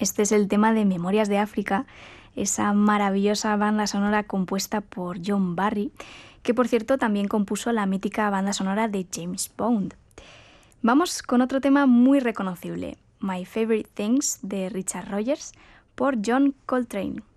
Este es el tema de Memorias de África, esa maravillosa banda sonora compuesta por John Barry, que por cierto también compuso la mítica banda sonora de James Bond. Vamos con otro tema muy reconocible, My Favorite Things de Richard Rogers por John Coltrane.